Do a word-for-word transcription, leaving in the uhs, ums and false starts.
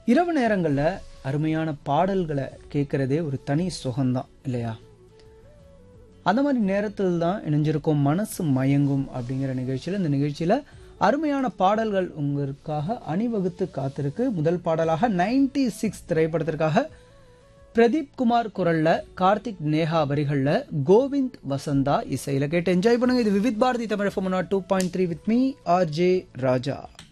இரவு நேரங்கள்ல அருமையான பாடல்களை கேட்கறதே ஒரு தனி சுகம்தான் இல்லையா? அந்த மாதிரி நேரத்தில் தான் இணைஞ்சிருக்கும் மனசு மயங்கும் அப்படிங்கிற நிகழ்ச்சியில். இந்த நிகழ்ச்சியில அருமையான பாடல்கள் உங்களுக்காக அணிவகுத்து காத்திருக்கு. முதல் பாடலாக நைன்டி சிக்ஸ் திரைப்படத்திற்காக பிரதீப் குமார் குரல்ல, கார்த்திக் நேஹா வரிகள்ல, கோவிந்த் வசந்தா இசையில கேட்டு என்ஜாய் பண்ணுங்க. இது Vividh Bharathi Tamil FM two point three with me R J Raja.